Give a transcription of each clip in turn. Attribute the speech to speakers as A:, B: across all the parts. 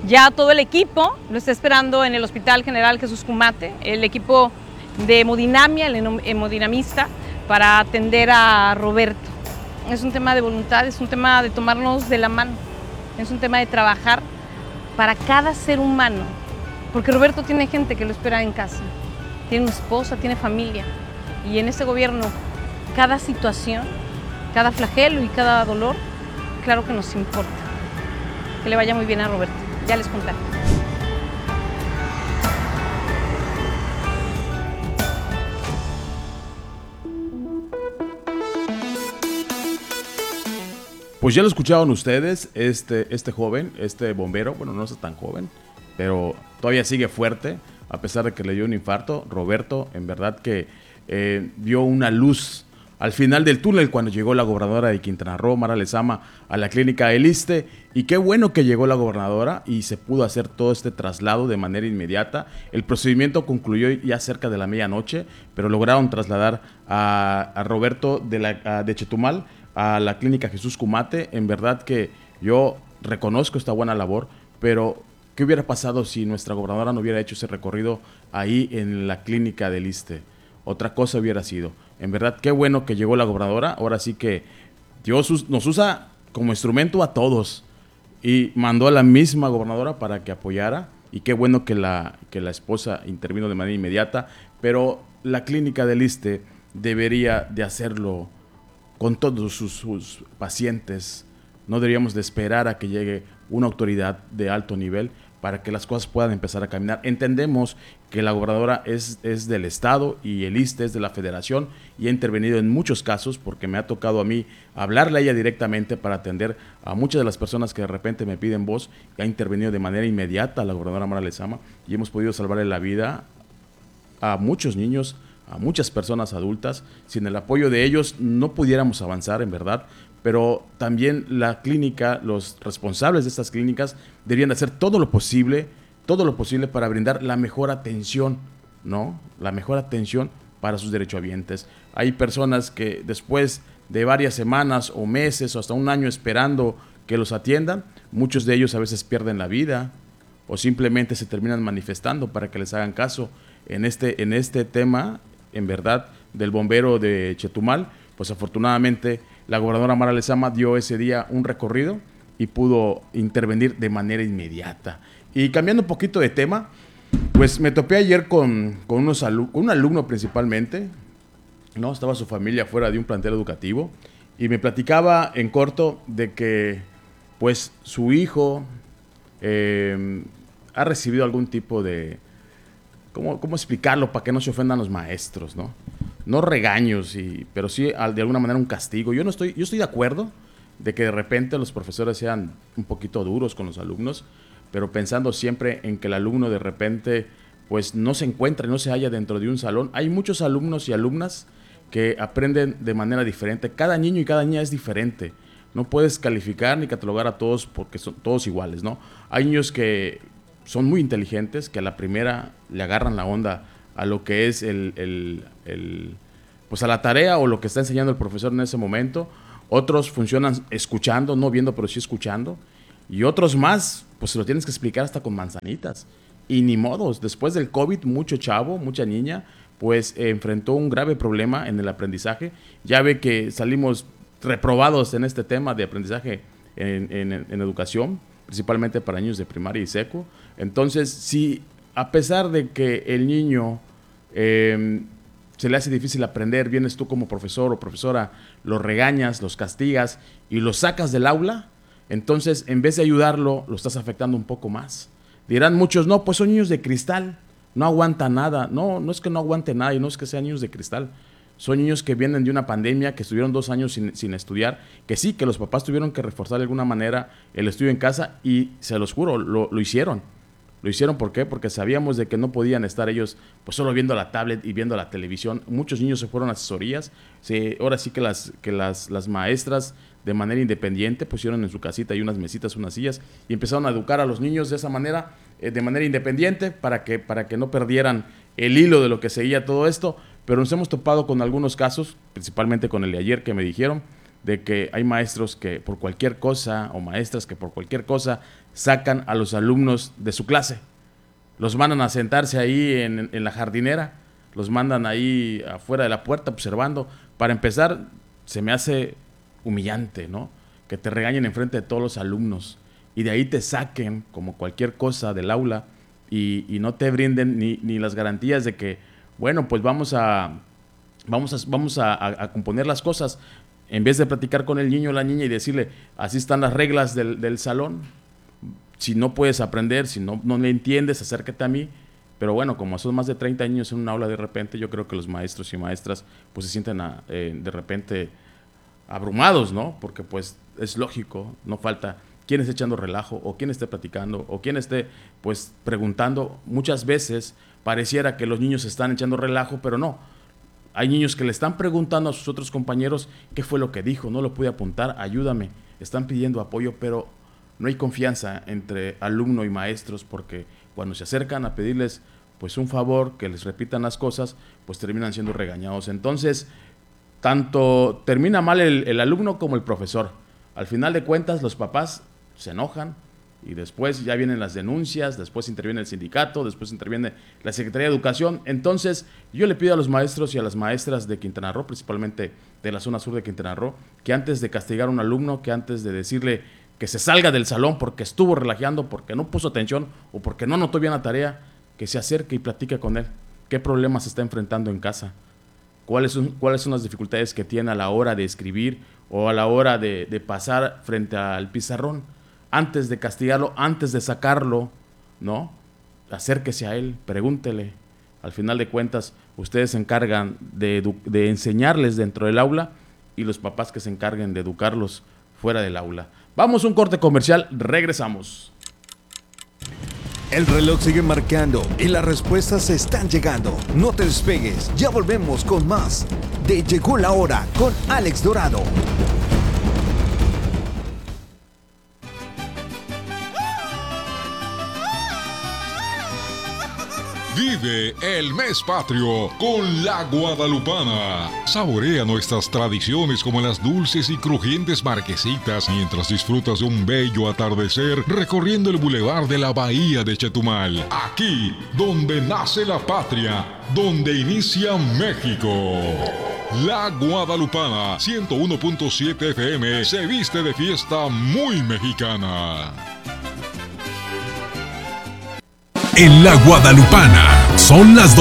A: Ya todo el equipo lo está esperando en el Hospital General Jesús Cumate, el equipo de hemodinamia, el hemodinamista, para atender a Roberto. Es un tema de voluntad, es un tema de tomarnos de la mano, es un tema de trabajar para cada ser humano, porque Roberto tiene gente que lo espera en casa, tiene una esposa, tiene familia, y en este gobierno cada situación, cada flagelo y cada dolor, claro que nos importa. Que le vaya muy bien a Roberto, ya les contaré.
B: Pues ya lo escucharon ustedes, este joven, este bombero, bueno, no es tan joven, pero todavía sigue fuerte, a pesar de que le dio un infarto. Roberto, en verdad que vio una luz al final del túnel cuando llegó la gobernadora de Quintana Roo, Mara Lezama, a la clínica del ISSSTE, y qué bueno que llegó la gobernadora y se pudo hacer todo este traslado de manera inmediata. El procedimiento concluyó ya cerca de la medianoche, pero lograron trasladar a Roberto de Chetumal a la clínica Jesús Cumate. En verdad que yo reconozco esta buena labor, pero ¿qué hubiera pasado si nuestra gobernadora no hubiera hecho ese recorrido ahí en la clínica del ISSSTE? Otra cosa hubiera sido. En verdad, qué bueno que llegó la gobernadora. Ahora sí que Dios nos usa como instrumento a todos, y mandó a la misma gobernadora para que apoyara, y qué bueno que la esposa intervino de manera inmediata, pero la clínica del ISSSTE debería de hacerlo con todos sus pacientes. No deberíamos de esperar a que llegue una autoridad de alto nivel para que las cosas puedan empezar a caminar. Entendemos que la gobernadora es del estado y el ISSSTE es de la federación, y ha intervenido en muchos casos, porque me ha tocado a mí hablarle a ella directamente para atender a muchas de las personas que de repente me piden voz, y ha intervenido de manera inmediata la gobernadora Mara Lezama, y hemos podido salvarle la vida a muchos niños, a muchas personas adultas. Sin el apoyo de ellos no pudiéramos avanzar, en verdad. Pero también la clínica, los responsables de estas clínicas deberían de hacer todo lo posible para brindar la mejor atención, ¿no? La mejor atención para sus derechohabientes. Hay personas que después de varias semanas o meses o hasta un año esperando que los atiendan, muchos de ellos a veces pierden la vida o simplemente se terminan manifestando para que les hagan caso. En este tema, en verdad, del bombero de Chetumal, pues afortunadamente la gobernadora Mara Lezama dio ese día un recorrido y pudo intervenir de manera inmediata. Y cambiando un poquito de tema, pues me topé ayer con un alumno principalmente, ¿no? Estaba su familia fuera de un plantel educativo y me platicaba en corto de que pues su hijo ha recibido algún tipo de, ¿cómo explicarlo para que no se ofendan los maestros, ¿no? No regaños, pero sí de alguna manera un castigo. Yo estoy de acuerdo de que de repente los profesores sean un poquito duros con los alumnos, pero pensando siempre en que el alumno de repente pues no se encuentra y no se halla dentro de un salón. Hay muchos alumnos y alumnas que aprenden de manera diferente. Cada niño y cada niña es diferente. No puedes calificar ni catalogar a todos porque son todos iguales, ¿no? Hay niños que son muy inteligentes, que a la primera le agarran la onda a lo que es pues a la tarea o lo que está enseñando el profesor en ese momento. Otros funcionan escuchando, no viendo, pero sí escuchando. Y otros más, pues se lo tienes que explicar hasta con manzanitas. Y ni modos, después del COVID, mucho chavo, mucha niña, pues enfrentó un grave problema en el aprendizaje. Ya ve que salimos reprobados en este tema de aprendizaje en educación, principalmente para niños de primaria y seco. Entonces, si a pesar de que el niño se le hace difícil aprender, vienes tú como profesor o profesora, los regañas, los castigas y los sacas del aula, entonces en vez de ayudarlo, lo estás afectando un poco más. Dirán muchos, no, pues son niños de cristal, no aguantan nada. No, no es que no aguante nada y no es que sean niños de cristal. Son niños que vienen de una pandemia, que estuvieron 2 años sin estudiar, que sí, que los papás tuvieron que reforzar de alguna manera el estudio en casa y se los juro, lo hicieron. Lo hicieron, ¿por qué? Porque sabíamos de que no podían estar ellos pues solo viendo la tablet y viendo la televisión. Muchos niños se fueron a asesorías. Ahora sí que las maestras de manera independiente pusieron en su casita y unas mesitas, unas sillas y empezaron a educar a los niños de esa manera, de manera independiente, para que no perdieran el hilo de lo que seguía todo esto. Pero nos hemos topado con algunos casos, principalmente con el de ayer, que me dijeron de que hay maestros que por cualquier cosa, o maestras que por cualquier cosa, sacan a los alumnos de su clase. Los mandan a sentarse ahí en la jardinera, los mandan ahí afuera de la puerta observando. Para empezar, se me hace humillante, ¿no? Que te regañen enfrente de todos los alumnos y de ahí te saquen como cualquier cosa del aula y no te brinden ni las garantías de que, bueno, pues vamos a componer las cosas, en vez de platicar con el niño o la niña y decirle, así están las reglas del salón, si no puedes aprender, si no le entiendes, acércate a mí. Pero bueno, como son más de 30 niños en un aula de repente, yo creo que los maestros y maestras pues se sienten de repente abrumados, ¿no? Porque pues es lógico, no falta quien esté echando relajo, o quien esté platicando, o quien esté pues preguntando. Muchas veces pareciera que los niños están echando relajo, pero no. Hay niños que le están preguntando a sus otros compañeros qué fue lo que dijo, no lo pude apuntar, ayúdame. Están pidiendo apoyo, pero no hay confianza entre alumno y maestros, porque cuando se acercan a pedirles pues un favor, que les repitan las cosas, pues terminan siendo regañados. Entonces, tanto termina mal el alumno como el profesor. Al final de cuentas, los papás se enojan y después ya vienen las denuncias, después interviene el sindicato, después interviene la Secretaría de Educación. Entonces, yo le pido a los maestros y a las maestras de Quintana Roo, principalmente de la zona sur de Quintana Roo, que antes de castigar a un alumno, que antes de decirle que se salga del salón porque estuvo relajeando, porque no puso atención o porque no anotó bien la tarea, que se acerque y platique con él. ¿Qué problemas se está enfrentando en casa? ¿Cuáles son las dificultades que tiene a la hora de escribir o a la hora de pasar frente al pizarrón? Antes de castigarlo, antes de sacarlo, ¿no? Acérquese a él, pregúntele. Al final de cuentas, ustedes se encargan de enseñarles dentro del aula y los papás que se encarguen de educarlos fuera del aula. Vamos a un corte comercial, regresamos.
C: El reloj sigue marcando y las respuestas están llegando. No te despegues, ya volvemos con más de Llegó la Hora con Alex Dorado.
D: Vive el mes patrio con la Guadalupana. Saborea nuestras tradiciones como las dulces y crujientes marquesitas mientras disfrutas de un bello atardecer recorriendo el bulevar de la Bahía de Chetumal. Aquí, donde nace la patria, donde inicia México. La Guadalupana 101.7 FM se viste de fiesta muy mexicana.
E: En la Guadalupana son las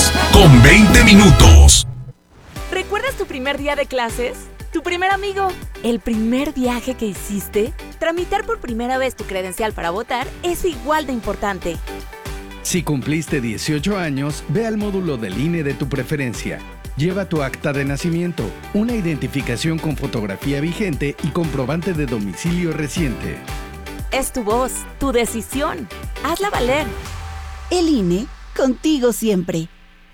E: 2:20.
F: ¿Recuerdas tu primer día de clases? ¿Tu primer amigo? ¿El primer viaje que hiciste? Tramitar por primera vez tu credencial para votar es igual de importante.
G: Si cumpliste 18 años, ve al módulo del INE de tu preferencia. Lleva tu acta de nacimiento, una identificación con fotografía vigente y comprobante de domicilio reciente.
F: Es tu voz, tu decisión. Hazla valer.
H: El INE, contigo siempre.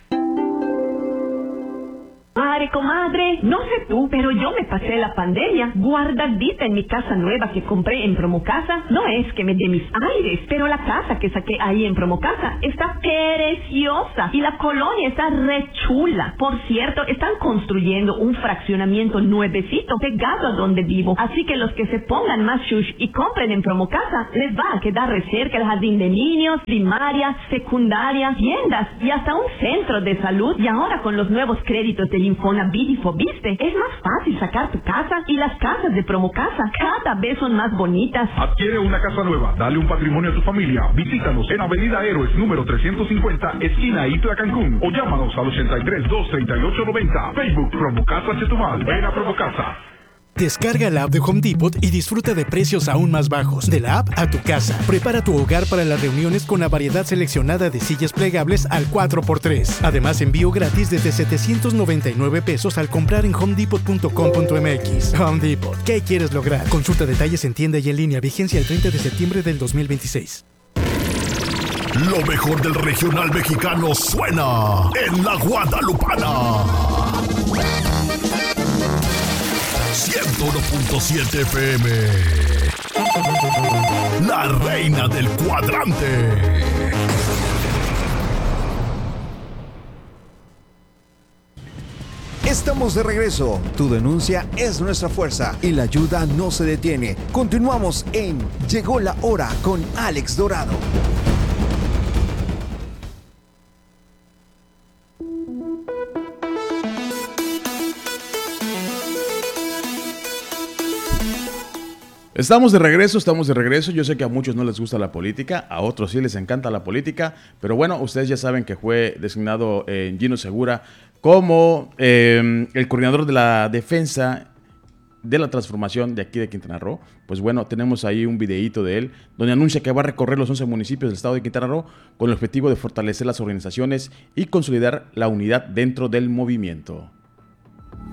I: Madre, comadre, no sé tú, pero yo me pasé la pandemia guardadita en mi casa nueva que compré en Promocasa. No es que me dé mis aires, pero la casa que saqué ahí en Promocasa está preciosa y la colonia está re chula. Por cierto, están construyendo un fraccionamiento nuevecito pegado a donde vivo, así que los que se pongan más shush y compren en Promocasa les va a quedar re cerca el jardín de niños, primaria, secundaria, tiendas y hasta un centro de salud. Y ahora con los nuevos créditos del Infonavit y Fobiste, es más fácil sacar tu casa y las casas de Promocasa cada vez son más bonitas.
J: Adquiere una casa nueva, dale un patrimonio a tu familia. Visítanos en Avenida Héroes número 350, esquina Itla, Cancún, o llámanos al 83-238-90. Facebook Promocasa Chetumal. Ven a Promocasa.
K: Descarga la app de Home Depot y disfruta de precios aún más bajos. De la app a tu casa. Prepara tu hogar para las reuniones con la variedad seleccionada de sillas plegables al 4x3. Además, envío gratis desde $799 al comprar en homedepot.com.mx. Home Depot. ¿Qué quieres lograr? Consulta detalles en tienda y en línea. Vigencia el 30 de septiembre del 2026.
E: Lo mejor del regional mexicano suena en la Guadalupana. 101.7 FM. La reina del cuadrante.
C: Estamos de regreso. Tu denuncia es nuestra fuerza y la ayuda no se detiene. Continuamos en Llegó la Hora con Alex Dorado.
B: Estamos de regreso. Yo sé que a muchos no les gusta la política, a otros sí les encanta la política, pero bueno, ustedes ya saben que fue designado Gino Segura como el coordinador de la defensa de la transformación de aquí de Quintana Roo. Pues bueno, tenemos ahí un videíto de él donde anuncia que va a recorrer los 11 municipios del estado de Quintana Roo con el objetivo de fortalecer las organizaciones y consolidar la unidad dentro del movimiento.